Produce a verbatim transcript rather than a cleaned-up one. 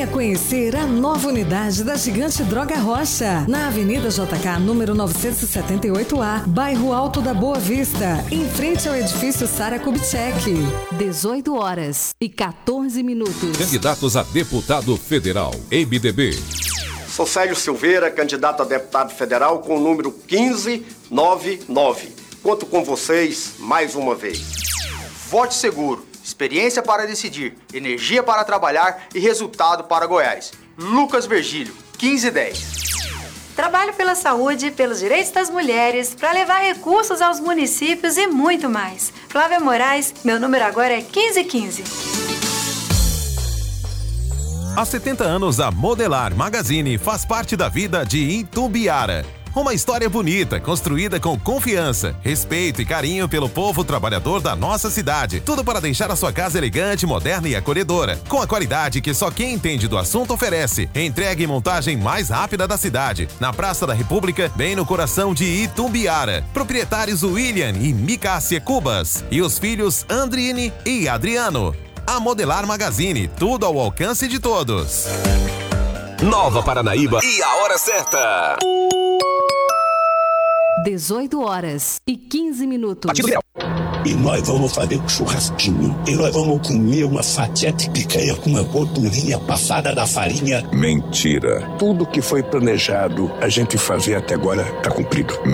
Venha conhecer a nova unidade da Gigante Droga Rocha, na Avenida J K, número novecentos e setenta e oito A, bairro Alto da Boa Vista, em frente ao edifício Sara Kubitschek. dezoito horas e quatorze minutos. Candidatos a deputado federal, M D B. Sou Célio Silveira, candidato a deputado federal com o número quinze noventa e nove. Conto com vocês mais uma vez. Vote seguro, experiência para decidir, energia para trabalhar e resultado para Goiás. Lucas Virgílio, quinze dez. Trabalho pela saúde, pelos direitos das mulheres, para levar recursos aos municípios e muito mais. Flávia Moraes, meu número agora é quinze quinze. Há setenta anos, a Modelar Magazine faz parte da vida de Itumbiara. Uma história bonita, construída com confiança, respeito e carinho pelo povo trabalhador da nossa cidade. Tudo para deixar a sua casa elegante, moderna e acolhedora. Com a qualidade que só quem entende do assunto oferece. Entrega e montagem mais rápida da cidade. Na Praça da República, bem no coração de Itumbiara. Proprietários William e Micácia Cubas. E os filhos Andrine e Adriano. A Modelar Magazine, tudo ao alcance de todos. Nova Paranaíba e a hora certa. dezoito horas e quinze minutos. E nós vamos fazer um churrasquinho. E nós vamos comer uma fatia de picanha com uma gordurinha passada da farinha. Mentira. Tudo que foi planejado a gente fazer até agora tá cumprido.